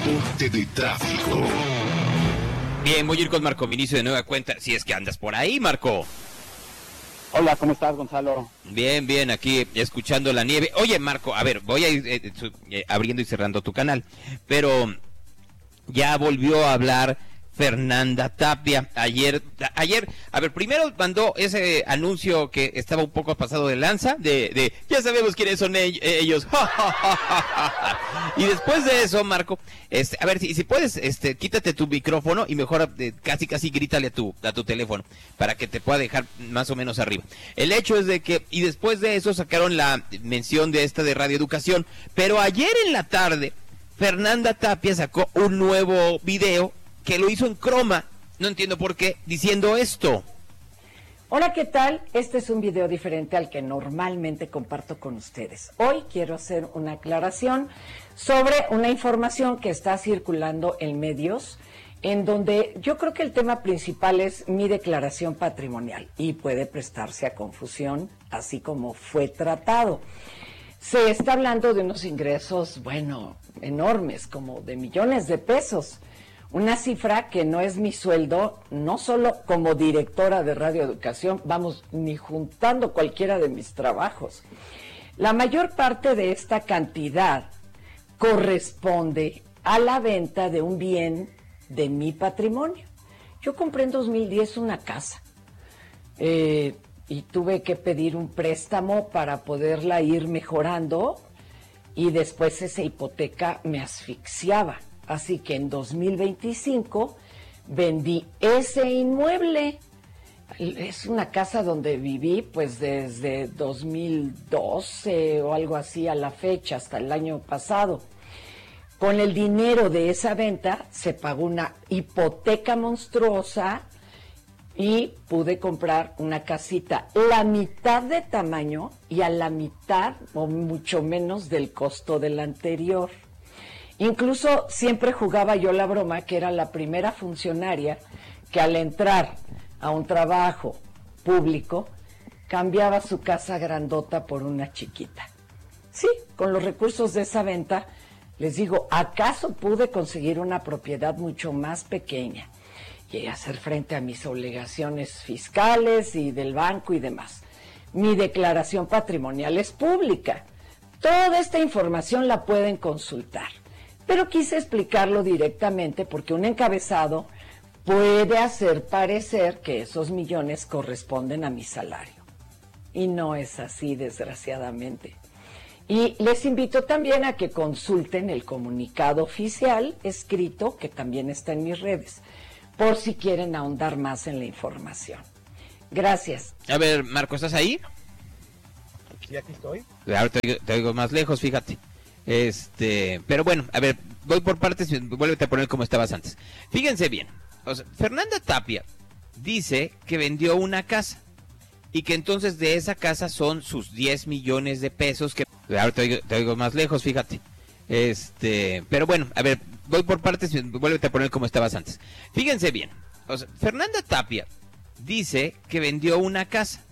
Reporte de tráfico. Bien, voy a ir con Marco Vinicio de nueva cuenta, si es que andas por ahí, Marco. Hola, ¿cómo estás, Gonzalo? Bien, bien, aquí escuchando la nieve. Oye, Marco, a ver, voy a ir abriendo y cerrando tu canal, pero ya volvió a hablar Fernanda Tapia ayer, a ver, primero mandó ese anuncio que estaba un poco pasado de lanza, de ya sabemos quiénes son ellos, y después de eso, Marco, a ver, si puedes, quítate tu micrófono y mejor casi grítale a tu teléfono, para que te pueda dejar más o menos arriba. El hecho es de que, y después de eso sacaron la mención de Radio Educación, pero ayer en la tarde, Fernanda Tapia sacó un nuevo video que lo hizo en croma, no entiendo por qué, diciendo esto. Hola, ¿qué tal? Este es un video diferente al que normalmente comparto con ustedes. Hoy quiero hacer una aclaración sobre una información que está circulando en medios, en donde yo creo que el tema principal es mi declaración patrimonial y puede prestarse a confusión, así como fue tratado. Se está hablando de unos ingresos, bueno, enormes, como de millones de pesos. Una cifra que no es mi sueldo, no solo como directora de Radio Educación, vamos, ni juntando cualquiera de mis trabajos. La mayor parte de esta cantidad corresponde a la venta de un bien de mi patrimonio. Yo compré en 2010 una casa y tuve que pedir un préstamo para poderla ir mejorando y después esa hipoteca me asfixiaba. Así que en 2025 vendí ese inmueble. Es una casa donde viví pues desde 2012 o algo así a la fecha, hasta el año pasado. Con el dinero de esa venta se pagó una hipoteca monstruosa y pude comprar una casita la mitad de tamaño y a la mitad o mucho menos del costo de la anterior. Incluso siempre jugaba yo la broma que era la primera funcionaria que al entrar a un trabajo público cambiaba su casa grandota por una chiquita. Sí, con los recursos de esa venta, les digo, ¿acaso pude conseguir una propiedad mucho más pequeña y hacer frente a mis obligaciones fiscales y del banco y demás? Mi declaración patrimonial es pública. Toda esta información la pueden consultar. Pero quise explicarlo directamente porque un encabezado puede hacer parecer que esos millones corresponden a mi salario. Y no es así, desgraciadamente. Y les invito también a que consulten el comunicado oficial escrito, que también está en mis redes, por si quieren ahondar más en la información. Gracias. A ver, Marco, ¿estás ahí? Sí, aquí estoy. Ahora te oigo más lejos, fíjate. Pero bueno, a ver, voy por partes y vuélvete a poner como estabas antes. Fíjense bien, o sea, Fernanda Tapia dice que vendió una casa y que entonces de esa casa son sus 10 millones de pesos que... Ahora te oigo más lejos, fíjate. Pero bueno, a ver, voy por partes y vuélvete a poner como estabas antes. Fíjense bien, o sea, Fernanda Tapia dice que vendió una casa